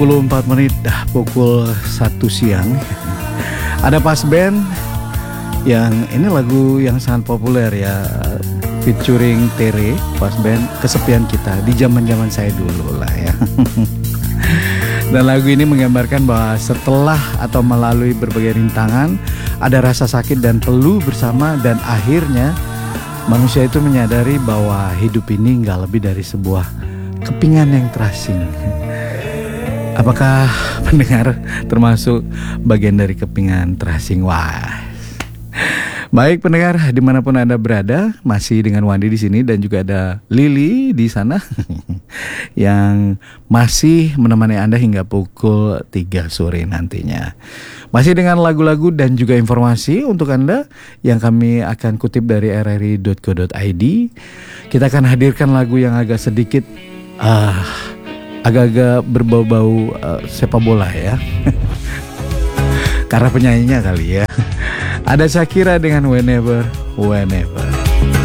24 menit pukul 1 siang. Ada pas band yang ini lagu yang sangat populer ya, featuring Tere, pas band Kesepian Kita di zaman-zaman saya dulu lah ya. Dan lagu ini menggambarkan bahwa setelah atau melalui berbagai rintangan, ada rasa sakit dan peluh bersama, dan akhirnya manusia itu menyadari bahwa hidup ini gak lebih dari sebuah kepingan yang terasing. Apakah pendengar termasuk bagian dari kepingan terasing? Wah. Baik pendengar, dimanapun Anda berada, masih dengan Wandi di sini dan juga ada Lili di sana yang masih menemani Anda hingga pukul 3 sore nantinya. Masih dengan lagu-lagu dan juga informasi untuk Anda yang kami akan kutip dari rri.co.id. Kita akan hadirkan lagu yang agak sedikit agak-agak berbau-bau sepak bola ya. Karena penyanyinya kali ya. Ada Shakira dengan Whenever.